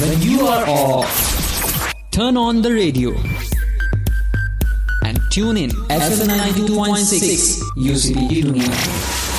When you are off, turn on the radio and tune in FM 92.6 UCP Tuning.